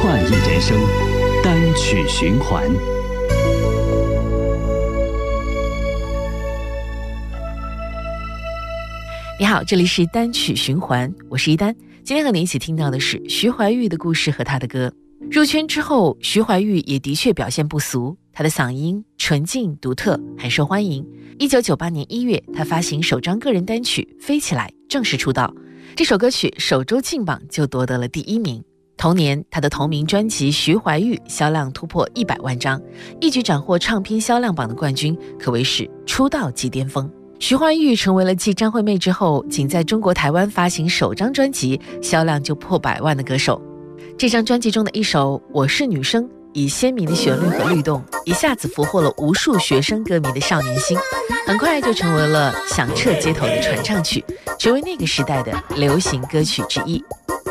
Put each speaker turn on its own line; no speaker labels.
创意人生单曲循环。
你好，这里是单曲循环，我是一丹。今天和你一起听到的是徐怀钰的故事和他的歌。入圈之后，徐怀钰也的确表现不俗，他的嗓音纯净独特，很受欢迎。1998年1月，他发行首张个人单曲《飞起来》，正式出道。这首歌曲首周进榜就夺得了第1名。同年，他的同名专辑《徐怀钰》销量突破100万张，一举斩获唱片销量榜的冠军，可谓是出道即巅峰。徐怀钰成为了继张惠妹之后，仅在中国台湾发行首张专辑销量就破100万的歌手。这张专辑中的一首《我是女生》，以鲜明的旋律和律动，一下子俘获了无数学生歌迷的少年心，很快就成为了响彻街头的传唱曲，成为那个时代的流行歌曲之一。